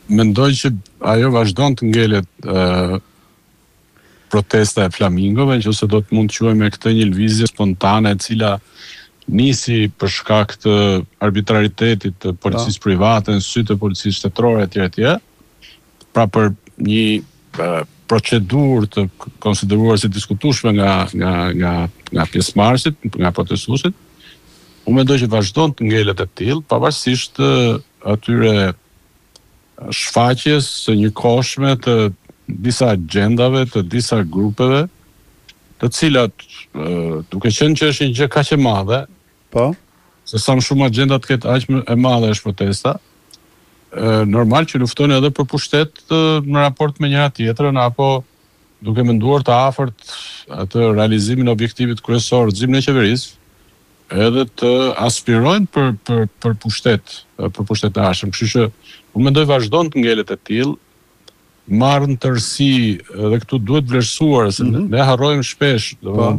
mendoj që ajo vazhdon të ngelet protesta e flamingove, nëse do të mund të quajmë këtë një lëvizje spontane e cila nisi për shkak të arbitraritetit të policisë private në sy të policisë shtetërore etj. Pra për një procedurë të konsideruar si diskutueshme nga pjesëmarrësit, nga protestuesit, unë mendoj që vazhdon të ngelet e tillë, pavarësisht atyre shfaqjes së njëkohshme të disa agjendave, të disa grupeve, të cilat, duke qenë që është një gjë kaq e madhe, se sa më shumë agjenda të ketë aq e madhe është protesta, normal që luftojnë edhe për pushtet në raport me njëra tjetrën, apo duke menduar të afërt atë realizimin e objektivit kryesor, rrëzimin e qeverisë, edhe të aspirojnë për pushtetashëm. Kështu që unë mendoj vazhdon të ngelet e tillë, marrë në tërësi, dhe këtu duhet vlerësuar, se ne harrojmë shpesh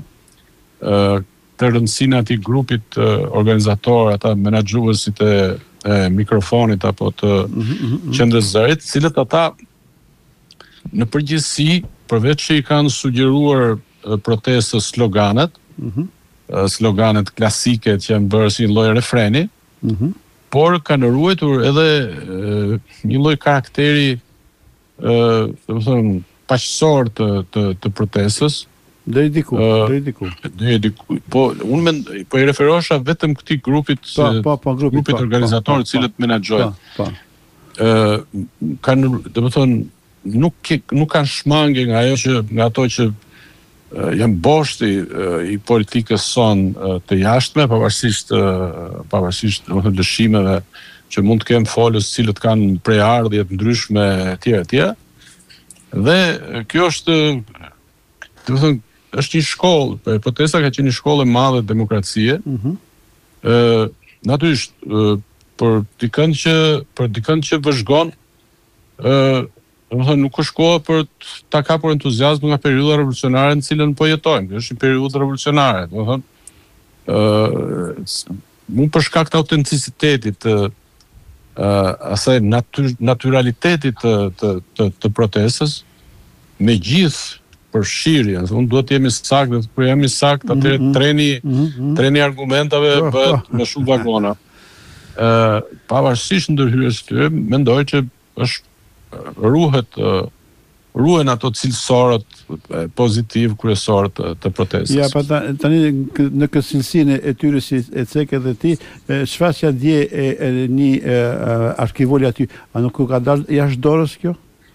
të rëndësinë e atij grupit organizator, ata menaxhuesit e mikrofonit apo të qendrës zërit, cilët ata në përgjithësi, përveç që i kanë sugjeruar protestës sloganet klasike që janë bërë si një lloj refreni, por kanë ruajtur edhe një lloj karakteri paqësor të protestës. Deri diku. Po unë po i referohesha vetëm këtij grupit organizator, të cilët menaxhojnë. Kanë, domethënë, nuk kanë shmange nga ato që janë boshti i politikës sonë të jashtme, pavarësisht domethënë lëshimeve që mund të kemë folës cilët kanë prejardhje të ndryshme etj. Dhe kjo është, domethënë, është një shkollë, protesta ka qenë një shkollë e madhe demokracie. Natyrisht, për dikën që vëzhgon, domethënë nuk është koha për ta kapur entuziazëm nga periudha revolucionare në cilën po jetojmë. Është një periudhë revolucionare, domethënë, mund për shkak të autenticitetit, asaj naturalitetit të protestës, me gjithë përfshirjen, unë duhet të jemi sakt, dhe kur jemi sakt, atëherë treni argumentave bëhet me shumë vagona. Pavarësisht ndërhyrjes së tyre, mendoj që ruhen ato cilësorët pozitiv kryesor të protestës. Ja, pa tani në këtë cilësinë e tyre si e cek edhe ti, çfarë ja dje një arkivoli aty, a nuk ka dalë jashtë dorës kjo?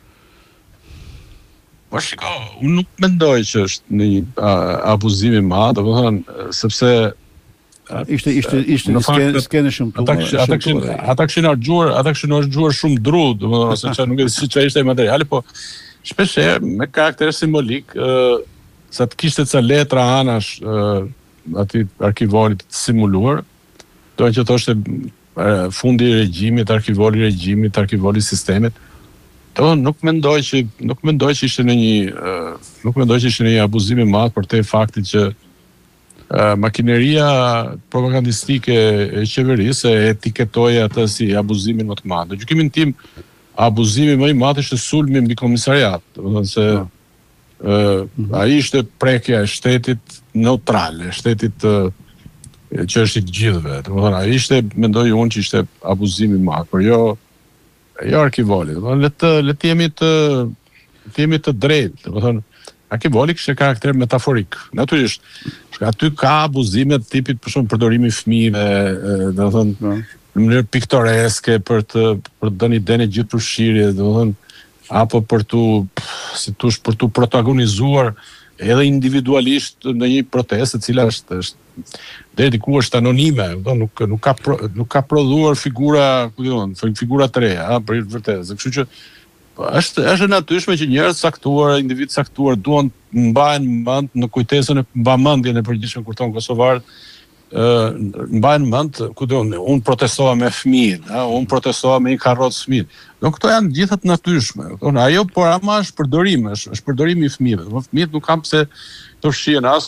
Po shiko, unë nuk mendoj që është një abuzim i madh, domethënë sepse ishte një skenë shumë ata kishin harxhuar shumë dru, domethënë ose çfarë nuk e di si çfarë ishte materiali, po shpeshherë me karakter simbolik, sa të kishte ca letra anash atij arkivolit të simuluar, do të thoshte fundi i regjimit, arkivoli i regjimit, arkivoli i sistemit. Nuk mendoj që ishte një abuzim i madh për te faktit që makineria propagandistike e qeverisë e etiketoi atë si abuzimin më të madh. Në gjykimin tim, abuzimi më i madh ishte sulmi mbi komisariat, domethënë se ai ishte prekja e shtetit neutral, e shtetit që është i gjithëve. Domethënë ai ishte, mendoj unë, që ishte abuzim i madh, por jo arkivoli. Le të jemi të drejtë, domethënë arkivoli kishte karakter metaforik. Natyrisht, aty ka abuzime të tipit për shembull përdorimi i fëmijëve, domethënë në mënyrë piktoreske për të dhënë idenë gjithë përfshirje, domethënë apo për tu protagonizuar edhe individualisht në një protestë e cila është deri diku është anonime, nuk ka prodhuar figura të reja, për vërtetë. Kështu që është e natyrshme që njerëz saktuar, individ saktuar duan të mbajnë mend në kujtesën e mbamendjen e përgjithshme kur thon kosovarët, mbajnë mend, unë protestova me fëmijën, unë protestova me një karrocë fëmijë. Këto janë gjithë të natyrshme. Ajo por ama është përdorim, është përdorimi i fëmijëve. Fëmijët nuk kanë pse të fshihen as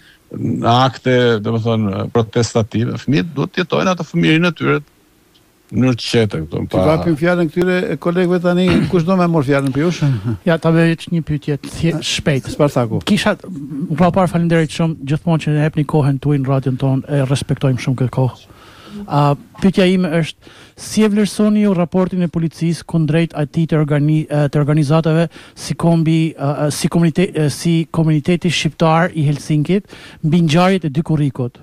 në akte, domethënë, protestative. Fëmijët duhet të jetojnë atë fëmijërinë e tyre mënyrë të qetë këtu. Të kapim fjalën këtyre kolegëve tani, kush do më morë fjalën për jush? Ja, ta bëj një pyetje shpejt. Spartaku. Kisha parë faleminderit shumë gjithmonë që ne hepni kohën tuaj në radion tonë, e respektojmë shumë këtë kohë. Pyetja ime është, si e vlerësoni ju raportin e policisë kundrejt atij të organizatave si komuniteti shqiptar i Helsinkit mbi ngjarjet e dy kurrikut?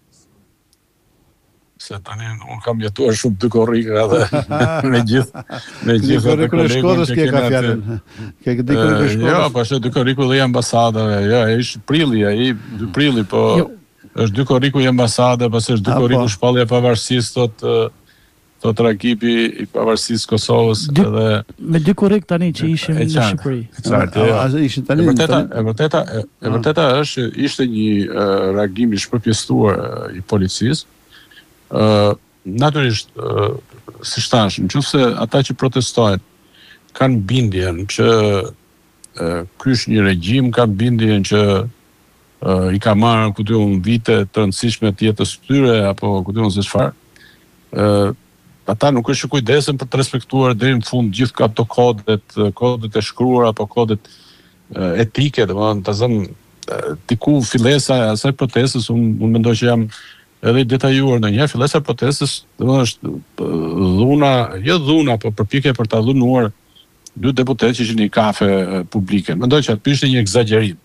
Se tani unë kam jetuar shumë dy korrika dhe me gjithë ato kolegët që ka fjalën. Ke dy korrika Shkodrës. Jo, po është dy korriku dhe ambasadave. Jo, ishte prilli, ai 2 prilli, po është dy korriku i ambasade, pas është dy korriku shpallja e pavarësisë, thot ekipi i pavarësisë Kosovës edhe me dy korrik tani që ishim në Shqipëri. Ishin tani. E vërteta është ishte një reagim i shpërpjestuar i policisë. Natyrisht, si thash, nëse ata që protestojnë kanë bindjen që krysh një regjim, kanë bindjen që i ka marrë vite të rëndësishme të jetës tyre apo se çfarë, ata nuk është kujdesen për të respektuar deri në fund gjithë ato kodet e shkruara apo kodet etike, domethënë ta zëm diku fillesa e asaj protestës, unë mendoj që jam edhe i detajuar ndonjëherë. Fillesa e protestës domethënë është dhuna, po përpjekje për ta dhunuar 2 deputetë që ishin në kafe publike. Mendoj që aty ishte një egzagerim.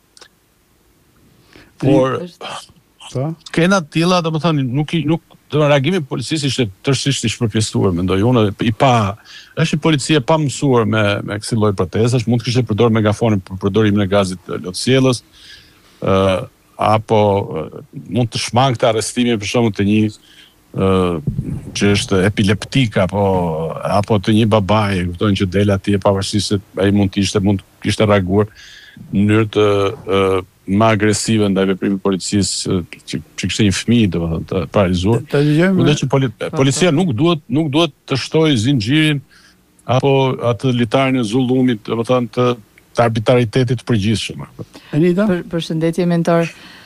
Por kena të tilla, domethënë nuk reagimi i policisë ishte tërësisht i shpërpjestuar, mendoj unë, është një policie pa mësuar me kësi lloj protestash, mund të kishte përdorur megafonin për përdorimin e gazit lotësielës, apo mund të shmangte arrestimin për shembull të një që është epileptik apo të një babai, kuptojnë që del atje pavarësisht se ai mund kishte reaguar në mënyrë të më agresive ndaj veprimit të policisë që kishte një fëmijë domethënë të paralizuar. Mendoj që policia nuk duhet të shtojë zinxhirin apo atë litarin e zullumit, domethënë të arbitraritetit të përgjithshëm. Anita? Përshëndetje mentor.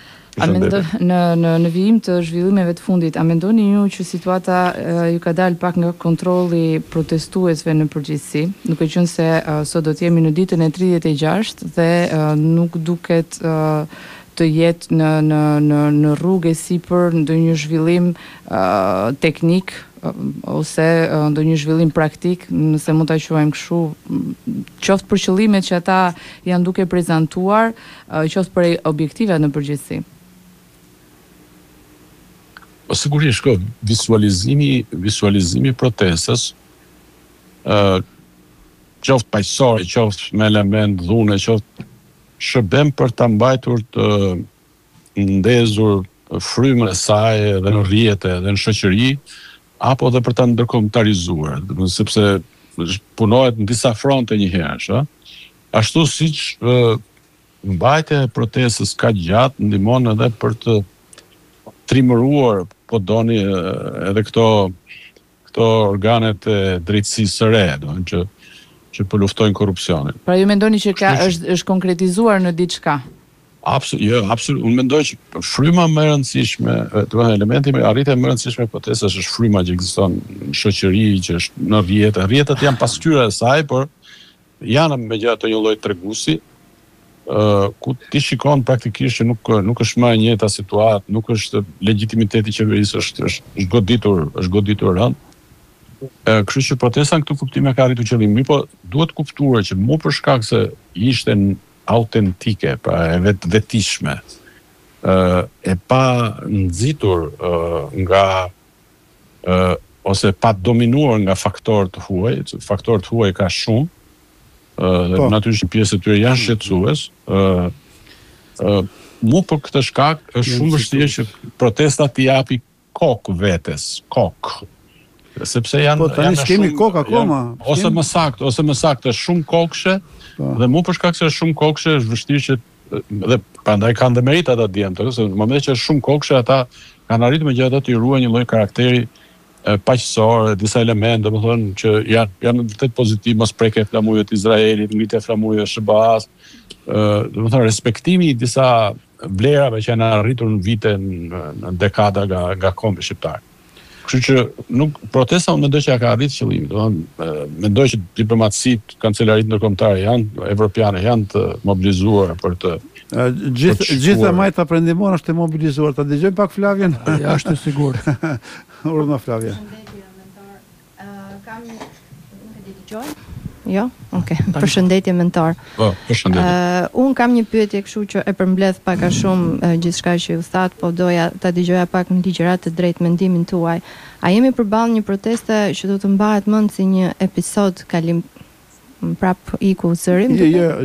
Në vijim të zhvillimeve të fundit, a mendoni ju që situata ju ka dalë pak nga kontrolli protestuesve në përgjithësi, duke qenë se sot do të jemi në ditën e 36 dhe nuk duket të jetë në rrugë sipër ndonjë zhvillim teknik ose ndonjë zhvillim praktik, nëse mund ta quajmë kështu, qoftë për qëllimet që ata janë duke prezantuar, qoftë për objektivat në përgjithësi. Sigurisht, visualizimi protestës, qoftë paqësore, qoftë me element dhune, qoftë shërben për ta mbajtur të ndezur frymën e saj edhe në rrjete dhe në shoqëri, apo dhe për ta ndërkombëtarizuar, sepse punohet në disa fronte njëherë, ashtu siç mbajtja e protestës ka gjatë ndihmon edhe për të trimëruar, po doni edhe këto organet e drejtësisë së re, që po luftojnë korrupsionin. Pra ju mendoni që është konkretizuar në diçka? Absolutisht. Unë mendoj që fryma më e rëndësishme, elementi arritja më e rëndësishme e protestës është fryma që ekziston në shoqëri, që është në rrjete. Rrjetet janë pasqyra e saj, por janë megjithatë një lloj treguesi, ku ti shikon praktikisht që nuk është më e njëjta situatë, nuk është legitimiteti i qeverisë është goditur rënd. Kështu që protesta në këtë kuptim ka arritur qëllimin, po duhet kuptuar që më për shkak se ishte autentike, pra e vetishme, e pa nxitur nga ose pa dominuar nga faktorët huaj ka shumë, dhe natyrisht pjesë e tyre janë shqetësues. Mu për këtë shkak është shumë vështirë që protesta t'i japi kokë vetes, sepse janë kemi kokë akoma. Ose më saktë është shumë kokëshe, dhe mu për shkak se është shumë kokëshe është vështirë që dhe prandaj kanë dhe merit ata djemtë, se në momentin që është shumë kokëshe ata kanë arritur megjithatë të ruajnë një lloj karakteri paqësor, disa elemente, domethënë që janë vërtet pozitiv, mos prekja e flamujve të Izraelit, ngritja e flamujve SBA-s, domethënë respektimi i disa vlerave që janë arritur në vite, në dekada nga kombi shqiptar. Kështu që protesta unë mendoj që ja ka arritur qëllimin. Domethënë mendoj që diplomacitë, kancelarisë ndërkombëtare janë evropiane, janë të mobilizuara për të gjitha majta prendimon është të mobilizuar. Ta dëgjojmë pak Flavian? Ja, është e sigurt. Urdhna Flavia. Kam nuk e dëgjoj. Jo? Okej. Përshëndetje mentor. Po, përshëndetje. Un kam një pyetje kështu që e përmbledh pak a shumë gjithçka që ju thatë, po doja ta dëgjoja pak në ligjërat të drejtë mendimin tuaj. A jemi përballë një proteste që do të mbahet mend si një episod kalim prap iku zërim?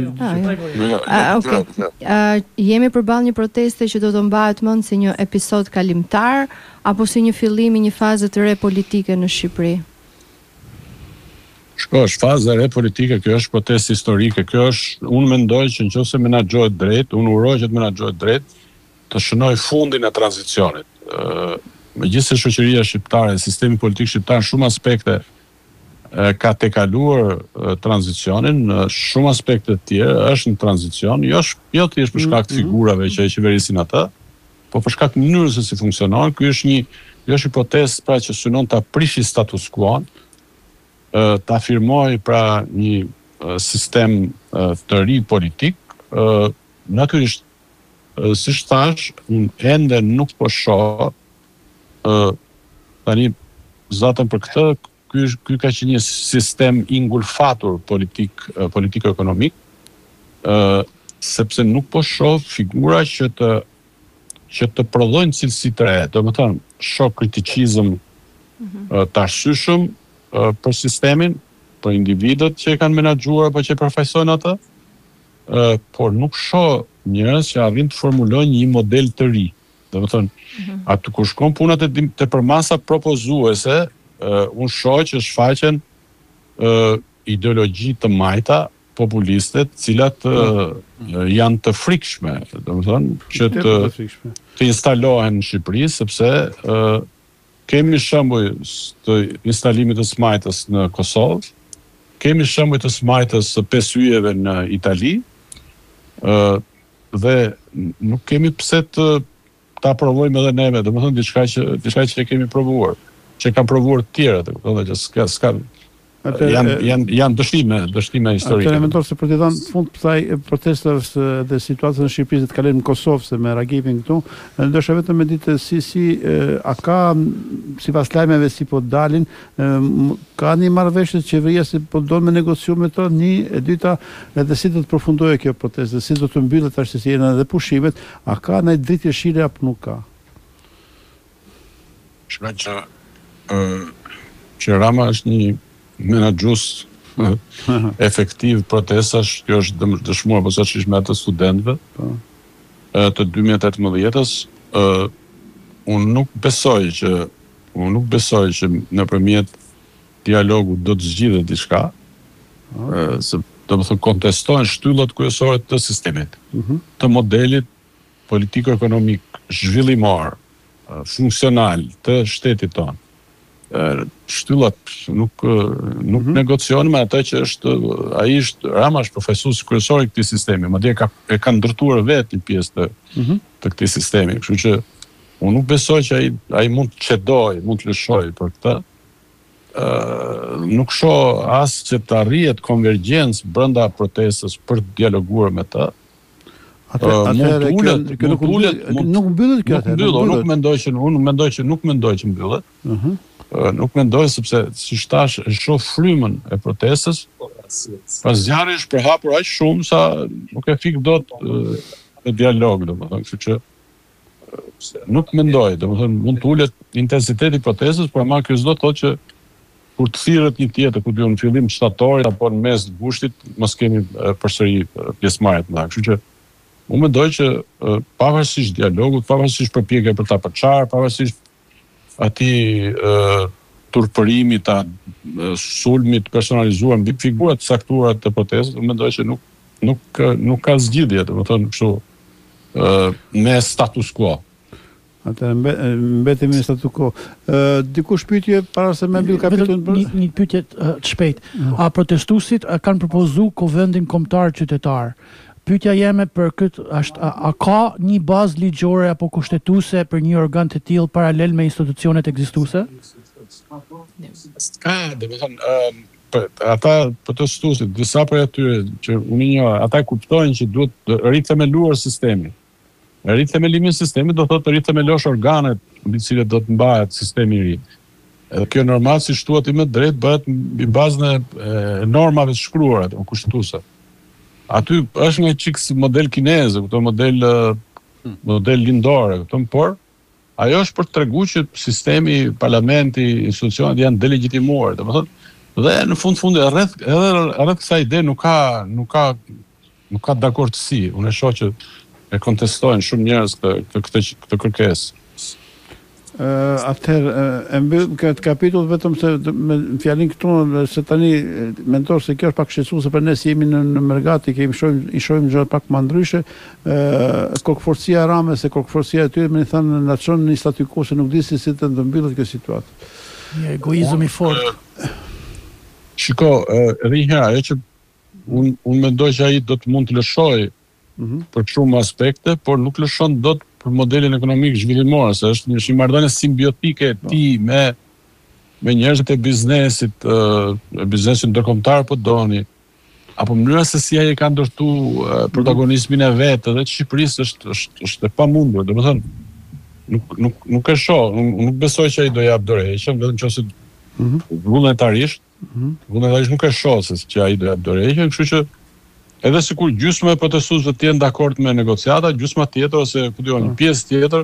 Jemi përballë një proteste që do të mbahet mend si një episod kalimtar apo si një fillim i një faze të re politike në Shqipëri? Shko, është faza e re politike, kjo është protestë historike, kjo është, unë mendoj që nëse menaxhohet drejt, unë uroj që të menaxhohet drejt, të shënoj fundin e tranzicionit. Megjithëse shoqëria shqiptare, sistemi politik shqiptar në shumë aspekte ka tejkaluar tranzicionin, në shumë aspekte të tjera është në tranzicion, jo thjesht për shkak të figurave që e qeverisin atë, po për shkak të mënyrës se si funksionon. Ky është një protestë pra që synon ta prishi status quo, të afirmoj pra një sistem të ri politik. Natyrisht, siç thash, unë ende nuk po shoh tani zatën për këtë, ky ka qenë një sistem i ngulfatur politiko-ekonomik, sepse nuk po shoh figura që të prodhojnë cilësi të re. Domethënë, shoh kritikizëm të arsyeshëm për sistemin, për individët që e kanë menaxhuar apo që e përfaqësojnë atë, por nuk shoh njerëz që arrin të formulojnë një model të ri. Domethënë, aty ku shkon punat e përmasa propozuese, unë shoh që shfaqen ideologji të majta populiste, të cilat janë të frikshme, domethënë që të instalohen në Shqipëri, sepse kemi shembuj të instalimit të smajtës në Kosovë, kemi shembuj të smajtës së 5 yjeve në Itali, dhe nuk kemi pse ta provojmë edhe neve, domethënë diçka që e kemi provuar, që kanë provuar të tjerët, domethënë që s'ka janë dështime historike. Atë mentor se për të dhënë fund kësaj protestave dhe situatës në Shqipëri të kalojmë në Kosovë se me reagimin këtu, ndoshta vetëm me ditë si a ka sipas lajmeve si po dalin, ka një marrëveshje të qeveria si po do me negociu me to, një e dyta edhe si do të përfundojë kjo protestë, si do të mbyllet tash si janë edhe pushimet, a ka ndaj dritë jeshile apo nuk ka? Shkoj që Rama është një menaxhues efektiv protestash, kjo është dëshmuar posaçërisht me atë studentëve të 2018-s. Unë nuk besoj që nëpërmjet dialogut do të zgjidhet diçka, se domethënë kontestohen shtyllat kryesore të sistemit, të modelit politiko-ekonomik zhvillimor, funksional të shtetit tonë. Shtyllat nuk negocion me atë që Rama është profesues kryesor i këtij sistemi, madje e ka ndërtuar vetë një pjesë të këtij sistemi, kështu që unë nuk besoj që ai mund të çedoj, mund të lëshoj për këtë. Nuk shoh as që të arrihet konvergjencë brenda protestës për të dialoguar me të. Nuk mbyllet kjo atë. Unë mendoj që nuk mbyllet. Nuk mendoj sepse siç thash e shoh frymën e protestës. Pas zjarri është përhapur aq shumë sa nuk e fik dot në dialog, domethënë, kështu që nuk mendoj, domethënë mund të ulet intensiteti i protestës, por ama kjo s'do të thotë që kur të thirret një tjetër ku diun në fillim të shtatorit apo në mes të gushtit, mos kemi përsëri pjesëmarrje të mëdha. Kështu që unë mendoj që pavarësisht dialogut, pavarësisht përpjekjeve për ta përçarë, pavarësisht atij turpërimit të sulmit personalizuar mbi figurat të caktuara të protestës, unë mendoj që nuk ka zgjidhje, domethënë kështu me status quo. Atë mbetemi në status quo. Dikush pyetje para se me mbyll kapitullin për një pyetje të shpejtë. A protestuesit kanë propozuar Kuvendin Kombëtar Qytetar? Pyetja jeme për këtë është a ka një bazë ligjore apo kushtetuese për një organ të tillë paralel me institucionet ekzistuese? Ska, ata protestuesit, disa prej atyre që unë njoh, ata kuptojnë që duhet rithemeluar sistemi. Rithemelimi i sistemit do thotë rithemelosh organet mbi të cilët do të mbahet sistemi i ri. Edhe kjo normal si shtuat i më drejt bëhet mbi bazën e normave të shkruara të kushtetuese. Aty është një çik model kinez, këto model lindore, por ajo është për të treguar që sistemi, parlamenti, institucionet janë delegitimuar. Domethënë, dhe në fund rreth kësaj ide nuk ka dakordësi. Unë e shoh që e kontestojnë shumë njerëz këtë kërkesë. Atëherë e mbyll këtë kapitull vetëm se me fjalin këtu se tani mendoj se kjo është pak shqetësuese për ne si jemi në Mergati, i shohim gjë pak më ndryshe. Kokforcia Rame se kokforcia e tyre më thënë na çon në statu quo se nuk di si të mbyllet kjo situatë. Një egoizëm i fortë. Shiko, edhe një herë, ajo që unë mendoj që ai do të mund të lëshojë për shumë aspekte, por nuk lëshon dot për modelin ekonomik zhvillimor, se është një marrëdhënie simbiotike ti me njerëzit e biznesit, biznesin ndërkombëtar po doni, apo mënyra se si ai ka ndërtu protagonizmin e vet edhe të Shqipërisë është e pamundur. Domethënë nuk e shoh, nuk besoj që ai do jap dorëheqjen, vetëm nëse vullnetarisht nuk e shoh se që ai do jap dorëheqjen, kështu që edhe sikur gjysma e protestuesve të jenë dakord me negociata, gjysma tjetër ose një pjesë tjetër,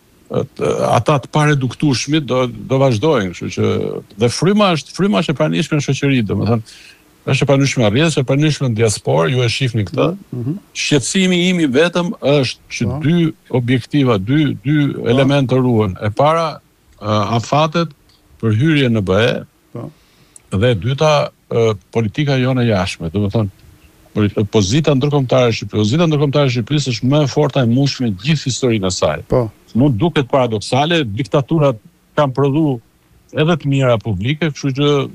ata të pareduktueshmit do vazhdojnë, kështu që dhe fryma është e pranishme në shoqëri, domethënë është e pranishme rrjedhës, e pranishme në diasporë, ju e shihni këtë. Shqetësimi im i vetëm është që dy objektiva, dy elementë ruhen. E para afatet për hyrje në BE, dhe e dyta politika jone jashtme, domethënë pozita ndërkombëtare e Shqipërisë është më e forta e mundshme në gjithë historinë e saj. Mund duket paradoksale, diktaturat kanë prodhuar edhe të mira publike, kështu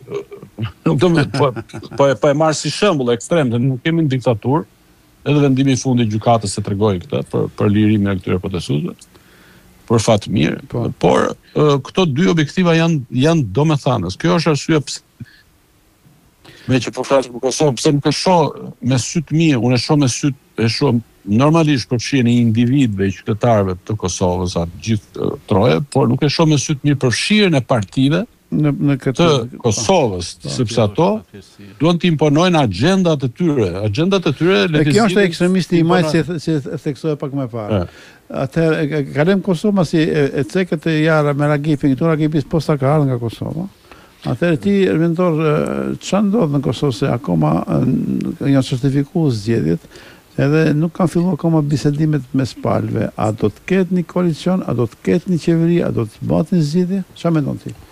që po e marr si shembull ekstrem, nuk kemi në diktaturë, edhe vendimi i fundit gjykatës se tregoi këtë për lirimin e këtyre protestuesve. Për fat mirë, por këto dy objektiva janë domethënës. Kjo është arsye pse me që po flas për Kosovë, pse nuk e shoh me sy të mirë, unë e shoh normalisht përfshirjen e individëve, qytetarëve të Kosovës, atë gjithë troje, por nuk e shoh me sy të mirë përfshirjen e partive të Kosovës, sepse ato duan të imponojnë agendat e tyre. Kjo është ekstremisti i majtë si e theksoi pak më parë. Atëherë kalojmë Kosovë si e cekët e jara me Ragipin, këtu Ragipis posta ka ardhur nga Kosova. Atëherë ti mentor çfarë ndodh në Kosovë se akoma janë certifikuar zgjedhjet, edhe nuk kanë filluar akoma bisedimet mes palëve. A do të ketë një koalicion, a do të ketë një qeveri, a do të bëhet një zgjedhje? Çfarë mendon ti?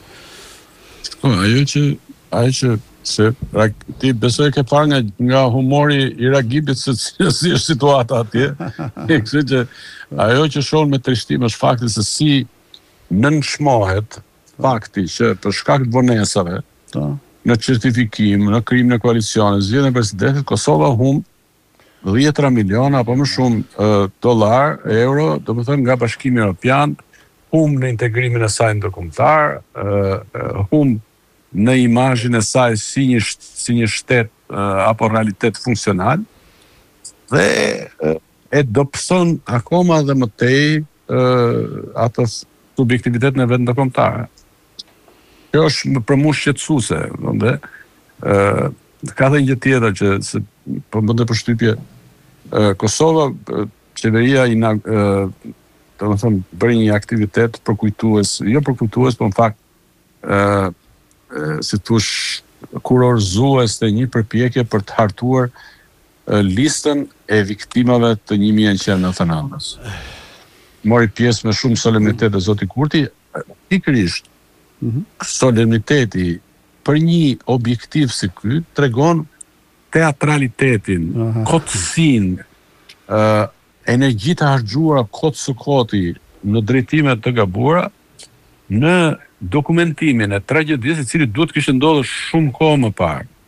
Ajo që se ti besoj ke parë nga humori i Ragipit se si është situata atje. Kështu që ajo që shohën me trishtim është fakti se si nënshmohet fakti që për shkak të vonesave në certifikim, në krimin e koalicionit, zgjedhjen e presidentit, Kosova humb 10 miliona apo më shumë dollar, euro, domethënë nga Bashkimi Evropian, humb në integrimin e saj ndërkombëtar, humb në imazhin e saj si një shtet apo realitet funksional, dhe e dobëson akoma dhe më tej atë subjektivitetin e vet ndërkombëtar. Kjo është për mua shqetësuese, ka dhe një tjetër që po bënte përshtypje Kosova, qeveria bëri një aktivitet përkujtues, jo përkujtues, por në fakt si thush kurorzues të një përpjekje për të hartuar listën e viktimave të 1999-s. Mori pjesë me shumë solemnitet e zoti Kurti, pikërisht solemniteti për një objektiv si ky tregon teatralitetin, kotësinë, energjitë e harxhuara kot së koti në drejtime të gabuara, në dokumentimin e tragjedisë, i cili duhet kishte ndodhur shumë kohë më parë.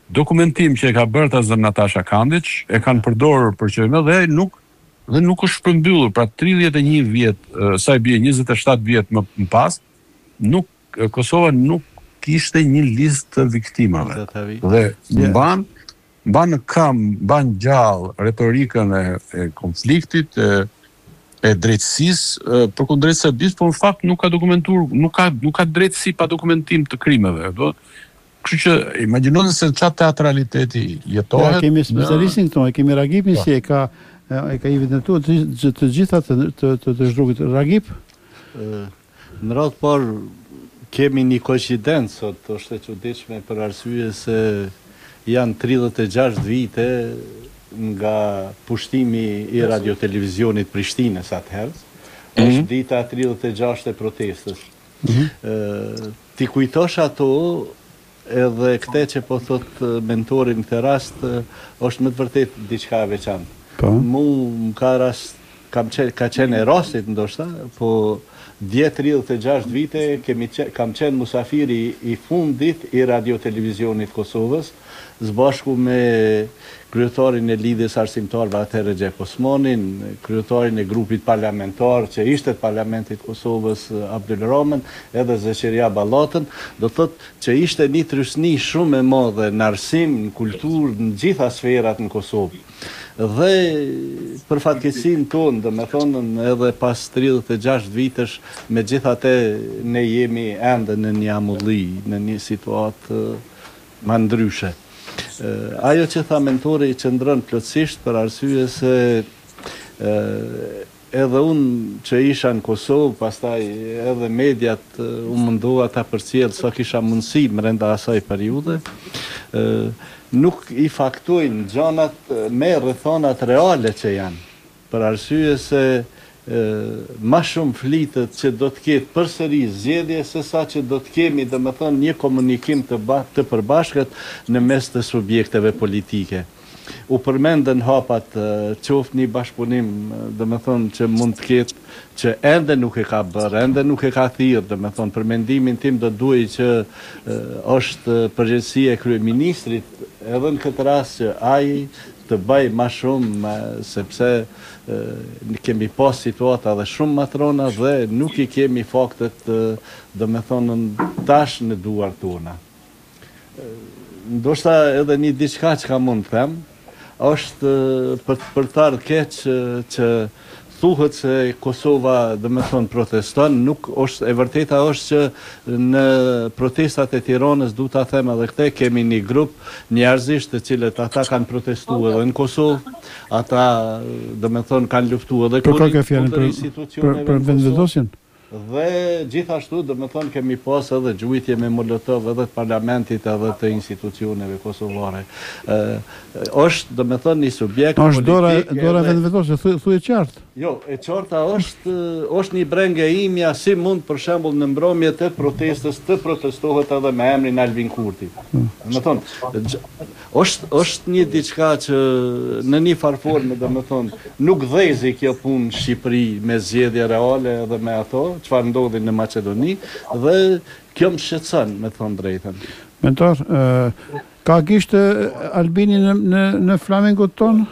dokumentim që e ka bërë ta zëm Natasha Kandić, e kanë përdorur për qëllim dhe nuk është përmbyllur, pra 31 vjet, sa i bie 27 vjet më pas, Kosova nuk kishte një listë të viktimave. Dhe mban në këmbë, mban gjallë retorikën e konfliktit, e drejtësisë përkundrejt Serbisë, por në fakt nuk ka dokumentuar, nuk ka drejtësi pa dokumentim të krimeve. Kështu që imagjinoni se çfarë teatraliteti jetohet. Ja, kemi specialistin këtu, kemi Ragipin si e ka evidentuar të gjitha të zhdrugit. Ragip? Në radhë parë kemi një koincidencë sot, është e çuditshme për arsye se janë 36 vite nga pushtimi i radio-televizionit Prishtinës atëherë. Është dita 36 e protestës. Ti kujtosh ato, edhe këte që po thot mentorin këtë rast, është më të vërtet diçka e veçantë. Mu ka qenë e rastit ndoshta, po 36 vite kam qenë musafiri i fundit i radio-televizionit Kosovës, zbashku me kryetarin e lidhjes arsimtarëve atëherë Xhep Osmanin, kryetarin e grupit parlamentar që ishte të Parlamentit Kosovës Abdul Ramen, edhe Zeqeria Ballatën, do thotë që ishte një trysni shumë e madhe në arsim, në kulturë, në gjitha sferat në Kosovë. Dhe për fatkeqësinë tonë, do me thonën edhe pas 36 vitesh, megjithatë ne jemi ende në një amulli, në një situatë më ndryshe. Ajo që tha mentori qëndron plotësisht për arsye se edhe unë që isha në Kosovë, pastaj edhe mediat u mundova ta përcjell sa kisha mundësi brenda asaj periudhe, nuk i faktojnë gjanat me rrethonat reale që janë, për arsye se ma shumë flitët që do të ketë përsëri zgjedhje se sa që do të kemi, dhe me thënë, një komunikim të përbashkët në mes të subjekteve politike. U përmendën hapat qoftë një bashkëpunim, dhe me thënë, që mund të ketë që ende nuk e ka bërë, ende nuk e ka thirrë, dhe me thënë, për mendimin tim do duaj që është përgjegjësia e kryeministrit, edhe në këtë rast që ai të bëj ma shumë, sepse kemi pas situata dhe shumë matrona dhe nuk i kemi faktet, dhe me thonën, tash në duar tona. Ndoshta edhe një diçka që ka mund të them, është për të ardhur keq që thuhet se Kosova, dhe me thonë, proteston, nuk është, e vërteta është që në protestat e Tiranës, du ta them edhe këte, kemi një grup njerëzish të cilët ata kanë protestuar edhe në Kosovë, ata, dhe me thonë, kanë luftuar edhe kundër institucioneve për vendvendosjen. Dhe gjithashtu, dhe me thonë, kemi pas edhe gjujtje me Molotov edhe të parlamentit edhe të institucioneve kosovare. Është, dhe me thonë, një subjekt politik... është dora vendvendosje, thuaj qartë. Jo, e qarta është një brengë e imja, si mund për shembull në mbrëmje të protestës të protestohet edhe me emrin Albin Kurti. Me thonë, është një diçka që në një farforme, dhe me thonë, nuk dhezi kjo punë në Shqipëri me zgjedhje reale edhe me ato, çfarë ndodhi në Maqedoni, dhe kjo më shqetëson, me thonë drejtën. Mentor, ka kishte Albini në Flamingo tonë?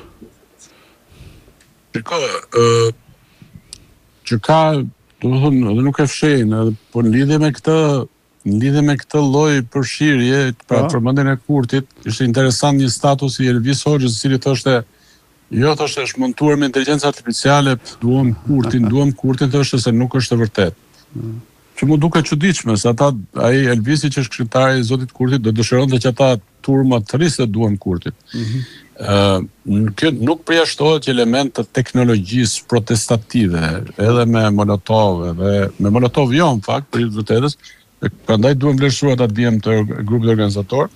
Që ka, do të thonë, edhe nuk e fshejnë, por në lidhje me këtë lloj përfshirje, pra përmendjen e Kurtit, ishte interesant një status i Elvis Hoxhës, i cili thoshte, jo, thoshte, është montuar me inteligjencë artificiale, duam Kurtin, thoshte se nuk është e vërtet. Që mu duke çuditshme, se ai Elvisi që është këshilltari i Zotit Kurtit, do dëshironte që ata turma të rrisë duam Kurtit. Kjo nuk përjashtohet që element të teknologjisë protestative, edhe me Molotov, edhe me Molotov jo, në fakt, për të vërtetës, prandaj duhem vlerësuar ta dijem të grupit organizator,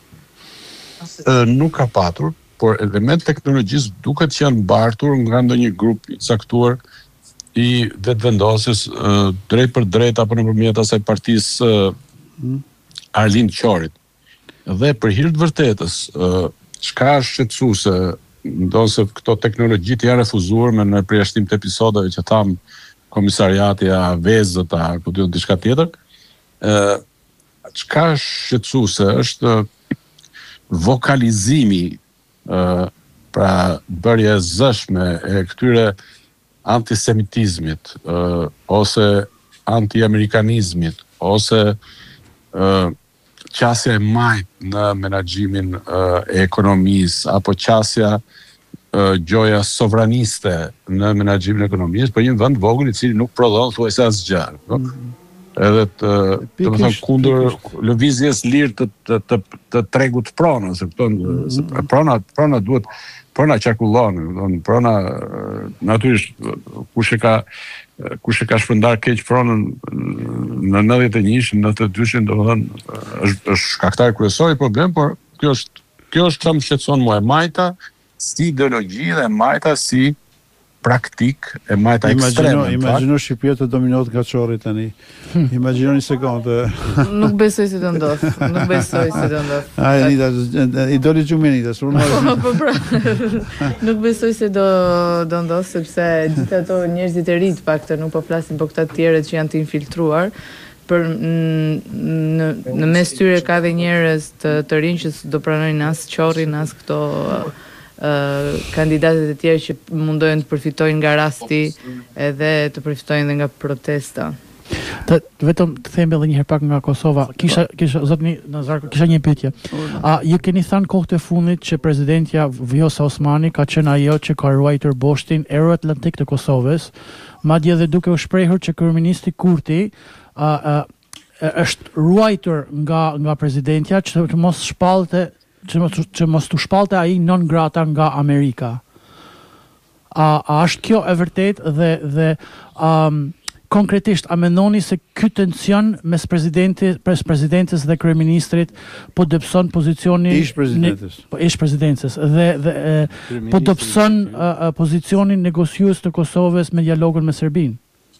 nuk ka patur, por element teknologjisë duket që janë mbartur nga ndonjë grup i caktuar i vetëvendosjes drejt për drejt apo nëpërmjet asaj partisë Arlind Qorit. Dhe për hir të vërtetës, çka është shqetësuese, ndonse këto teknologjitë janë refuzuar me në përjashtim të episodeve që tham komisariati a vezët a ku diun diçka tjetër. Çka është shqetësuese është vokalizimi pra bërje zëshme e këtyre antisemitizmit ose anti-amerikanizmit ose qasja e majt në menaxhimin e ekonomisë apo qasja gjoja sovraniste në menaxhimin e ekonomisë, për një vend vogël i cili nuk prodhon thuajse asgjë. Edhe të më thënë kundër lëvizjes lirë të tregut prona, se prona duhet prona qarkullon, prona natyrisht kush e ka shpërndar keq pronën në 91-shin, në 92-shin, domethënë është shkaktar kryesor i problem, por kjo është çfarë më shqetëson mua, e majta si ideologji dhe majta si praktik e majta ekstreme. Imagjino Shqipëria të dominohet nga Çorri tani. Imagjino një sekondë. Nuk besoj se do ndodh. Nuk besoj se do ndodh. Ai Anita, i doli gjumë Anita, po pra. Nuk besoj se do ndodh sepse gjithë ato njerëzit e ri të paktën, nuk po flasim për këta të tjerët që janë të infiltruar. Për në mes tyre ka dhe njerëz të rinj që do pranojnë as Çorrin, as këto kandidatët e tjerë që mundohen të përfitojnë nga rasti edhe të përfitojnë dhe nga protesta. Vetëm të them edhe një herë pak nga Kosova. Kisha zotni Nazar, kisha një pyetje. Ju keni thënë kohët e fundit që presidentja Vjosa Osmani ka qenë ajo që ka ruajtur boshtin euroatlantik të Kosovës, madje edhe duke u shprehur që kryeministri Kurti është ruajtur nga presidentja që mos shpallte që mos të shpalte ai non grata nga Amerika. A është kjo e vërtet dhe konkretisht a mendoni se ky tension mes presidentes dhe kryeministrit po dobëson pozicionin ish presidentes dhe po dobëson pozicionin negociues të Kosovës me dialogun me Serbinë?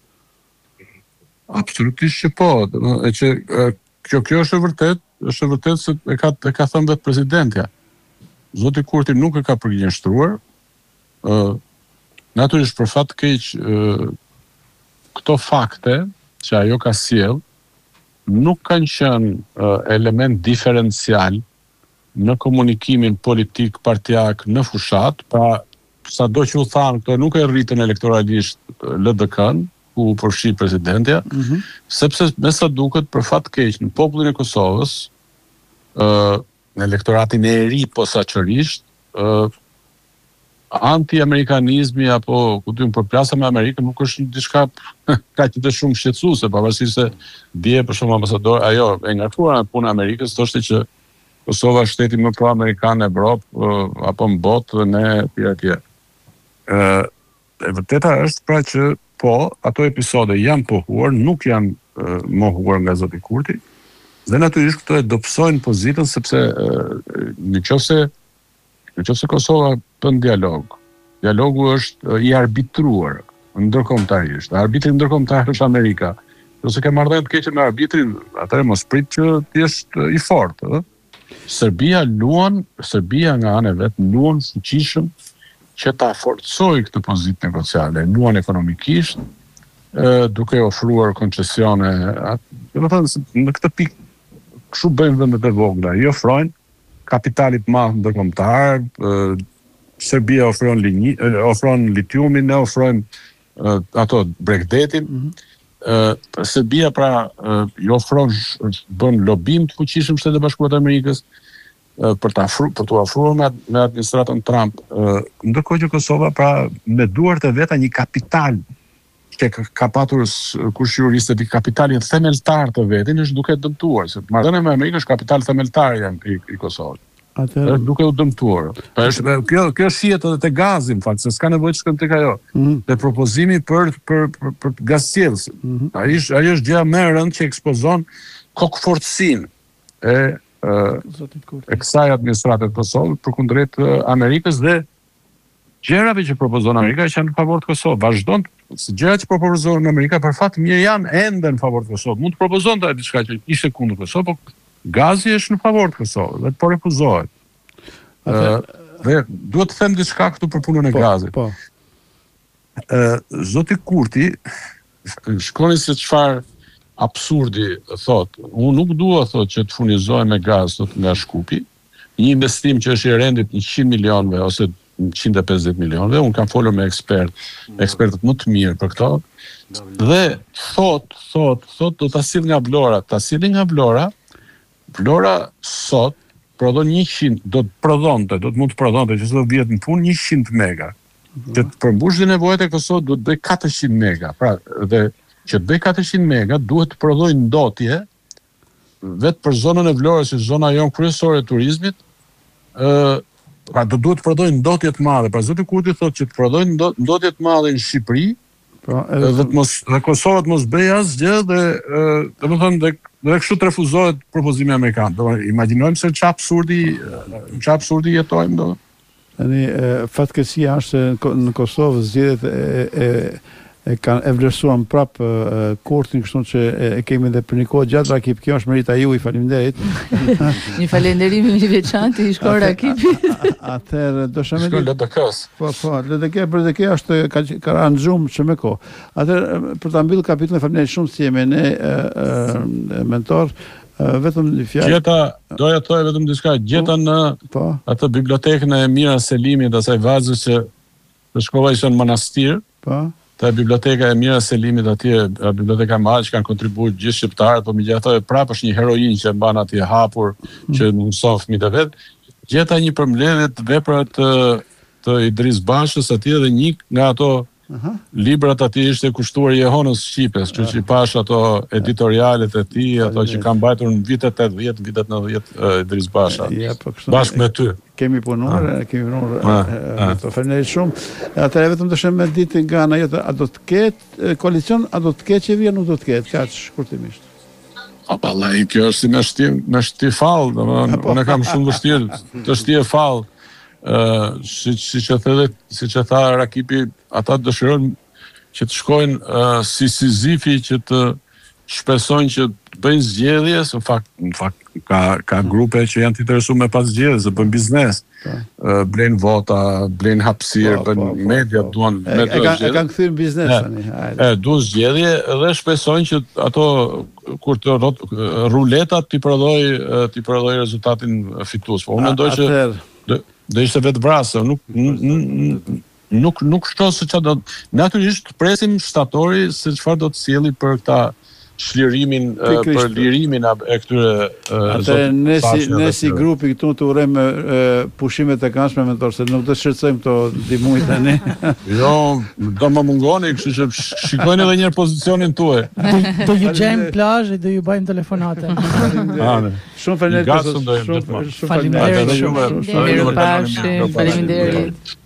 Absolutisht që po, e që kjo është e vërtet se e ka thënë vetë presidentja. Zoti Kurti nuk e ka përgjigjëstruar. Natyrisht për fat të keq këto fakte që ajo ka sjell nuk kanë qenë element diferencial në komunikimin politik partijak në fushat, pra sado që u thanë këto nuk e rritën elektoralisht LDK-n, ku përfshi presidentja, sepse me sa duket për fat keq në popullin e Kosovës, në elektoratin e ri posaçërisht, anti-amerikanizmi apo përplasa me Amerikën nuk është diçka kaq të shumë shqetësuese, pavarësisht se dje për shembull ambasador ajo e ngarkuar në punë e Amerikës thoshte që Kosova është shteti më pro-amerikan në Evropë apo në botë dhe ne tjera. E vërteta është pra që po, ato episode janë pohuar, nuk janë mohuar nga zoti Kurti, dhe natyrisht këto e dobësojnë pozitën sepse në qofse Kosova bën dialog. Dialogu është i arbitruar ndërkombëtarisht. Arbitri ndërkombëtar është Amerika. Nëse ke marrëdhënie të keqe me arbitrin, atëherë mos prit që ti jesh i fortë, Serbia nga ana e vet luan fuqishëm që ta forcoj këtë pozitë negociale, luan ekonomikisht, duke ofruar koncesione, në këtë pikë kështu bëjnë vendet e vogla, i ofrojnë kapitalit madh ndërkombëtar, Serbia ofron litiumin, ne ofrojmë ato Bregdetin. Serbia pra i ofron bën lobim të fuqishëm Shtetet e Bashkuara të Amerikës për të ofruar me administratën Trump, ndërkohë që Kosova pra me duart e veta një kapital që ka patur kushjuriste të kapitalin themeltar të vetin është duke dëmtuar, se marrëdhënia me Amerikën është kapital themeltar i Kosovës. Është duke u dëmtuar. Kjo shihet edhe te gazi, në fakt, se s'ka nevojë të shkojmë tek ajo. Te propozimi për gazcjellës. Ai është gjëja më e rëndë që ekspozon kokfortësinë e kësaj administrate të Kosovës përkundrejt Amerikës dhe gjërave që propozon Amerika që janë në favor të Kosovës. Vazhdon se gjërat që propozon Amerika për fat mirë janë ende në favor të Kosovës. Mund të propozonte diçka që ishte kundër Kosovës, por gazi është në favor të Kosovës, dhe po refuzohet. Dhe duhet të them diçka këtu për punën e gazit. Zoti Kurti, shkoni se çfarë absurdi thot. Unë nuk dua thot që të furnizohem me gaz thot nga Shkupi, një investim që është i rendit 100 milionëve ose 150 milionëve, unë kam folur me ekspertët më të mirë për këto, dhe thot do ta sill nga Vlora, Vlora sot prodhon 100, do të mund të prodhonte që do vjet në punë 100 mega. Që të përmbush nevojat e Kosovës duhet bëj 400 mega. Pra, dhe që të bëj 400 mega duhet të prodhoj ndotje vetë për zonën e Vlorës, që zona jonë kryesore e turizmit, pra do duhet të prodhoj ndotje të madhe. Pra zoti Kurti thotë që të prodhoj ndotje të madhe në Shqipëri, dhe Kosova të mos bëj asgjë, dhe domethënë dhe kështu të refuzohet propozimi amerikan. Imagjinojmë se ç'a absurdi jetojmë do. Tani fatkeqësia është se në Kosovë zgjedhjet e kanë vlerësuar prap Kurtin, kështu që e kemi edhe për një kohë gjatë Rakip. Kjo është merita juaj, faleminderit. Një falënderim i veçantë i shkon Rakipit. Atëherë do të shkon LDK-s. Po, LDK është ka aranxhum që me kohë. Atëherë për ta mbyllur kapitullin, faleminderit shumë si jemi ne mentor. Vetëm një fjalë. Doja të thoj vetëm diçka, gjeta në atë bibliotekën e Emira Selimit, asaj vazhës që të shkova ishte në manastir. Po. Te biblioteka e Emira Selimit atje, biblioteka e madhe që kanë kontribuar gjithë shqiptarët, po megjithatë prapë është një heroin që mban atje hapur, që mëson fëmijët e vet. Gjeta një përmbledhje të veprave të Idris Bashës atje, dhe një nga ato librat atje ishte kushtuar Jehonës Shqipes, që pash ato editorialet e tij, ato që kanë mbajtur në vitet 80, vitet 90 Idris Basha. Bashkë me ty. Kemi punuar, faleminderit shumë. Atëherë vetëm të shem me ditë nga ana jote, a do të ketë koalicion, a do të ketë qeveria, nuk do të ketë, kaq shkurtimisht. Vallai, kjo është si me shtifall, domethënë unë kam shumë vështirë të shtije fall. Siç e tha Rakipi, ata dëshirojnë që të shkojnë si Sizifi, që të shpresojnë që të bëjnë zgjedhje, në fakt ka grupe që janë të interesuar me pas zgjedhjes, se bëjnë biznes. Blejnë vota, blejnë hapësirë, bëjnë media, duan kanë kthyer biznes tani. Duan zgjedhje dhe shpresojnë që ato kur të ruletat ti prodhoj rezultatin fitues. Po unë mendoj që do ishte vetë vrasë, nuk shto se që do... Natyrisht presim shtatori se çfarë do të sjellë për këta shlirimin, për lirimin e këtyre Atëherë ne si grupi këtu të urojmë pushimet e këndshme, mentor, se nuk do të shqetësojmë këto dimuj tani. Jo, do më mungoni, kështu që shikojnë edhe një herë pozicionin tuaj. Do ju gjejmë plazh dhe do ju bëjmë telefonate. Shumë faleminderit. Faleminderit. Faleminderit.